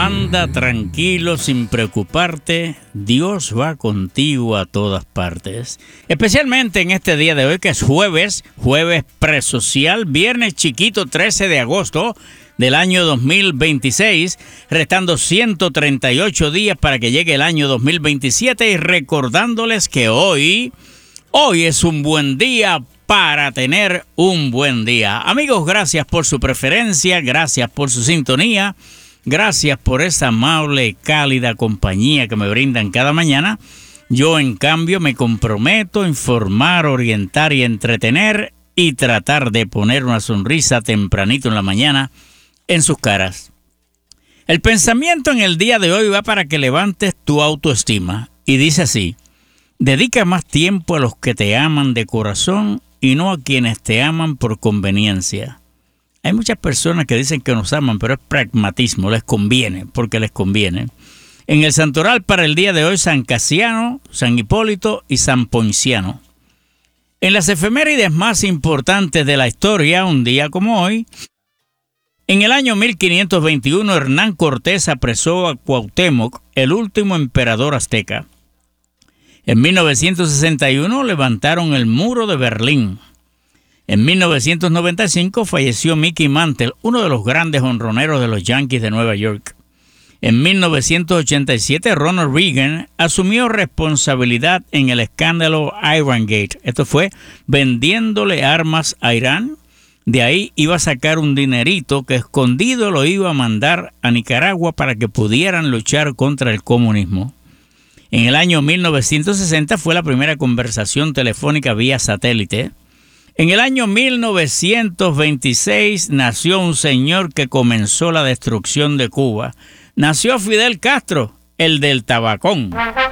Anda tranquilo, sin preocuparte. Dios va contigo a todas partes. Especialmente en este día de hoy, que es jueves presocial, viernes chiquito 13 de agosto del año 2026, restando 138 días para que llegue el año 2027 y recordándoles que hoy es un buen día para tener un buen día. Amigos, gracias por su preferencia, gracias por su sintonía. Gracias por esa amable y cálida compañía que me brindan cada mañana. Yo, en cambio, me comprometo a informar, orientar y entretener y tratar de poner una sonrisa tempranito en la mañana en sus caras. El pensamiento en el día de hoy va para que levantes tu autoestima y dice así: dedica más tiempo a los que te aman de corazón y no a quienes te aman por conveniencia. Hay muchas personas que dicen que nos aman, pero es pragmatismo, les conviene, porque les conviene. En el santoral para el día de hoy, San Casiano, San Hipólito y San Ponciano. En las efemérides más importantes de la historia, un día como hoy, en el año 1521, Hernán Cortés apresó a Cuauhtémoc, el último emperador azteca. En 1961 levantaron el muro de Berlín. En 1995 falleció Mickey Mantle, uno de los grandes jonroneros de los Yankees de Nueva York. En 1987 Ronald Reagan asumió responsabilidad en el escándalo Irangate. Esto fue vendiéndole armas a Irán. De ahí iba a sacar un dinerito que escondido lo iba a mandar a Nicaragua para que pudieran luchar contra el comunismo. En el año 1960 fue la primera conversación telefónica vía satélite. En el año 1926 nació un señor que comenzó la destrucción de Cuba. Nació Fidel Castro, el del tabacón.